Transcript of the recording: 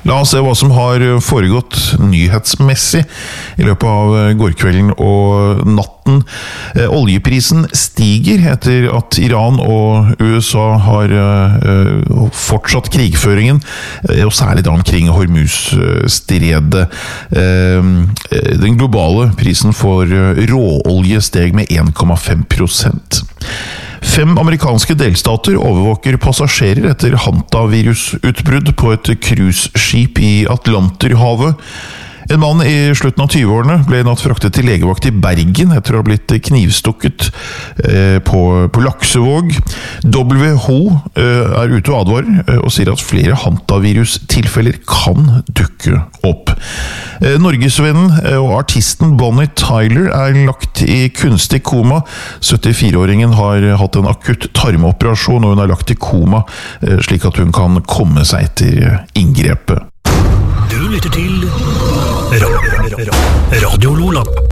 La oss se hva som har foregått nyhetsmessig i løpet av gårkvelden og natten. Oljeprisen stiger etter at Iran og USA har fortsatt krigføringen, og særlig da omkring Hormuz-stredet. Den globale prisen for råolje steg med 1,5%. 5 amerikanske delstater overvåker passasjerer etter hantavirusutbrudd på et cruiseskip i Atlanterhavet. En mann i slutten av 20-årene ble natt fraktet til legevakt i Bergen etter å ha blitt knivstukket på Laksevåg. WHO er ute og advarer og sier at flere hantavirustilfeller kan dukke opp. Norgesvennen og artisten Bonnie Tyler er lagt i kunstig koma. 74-åringen har hatt en akutt tarmoperasjon, og hun er lagt i koma slik at hun kan komme seg etter inngrepet. Du lytter til Radio Lola.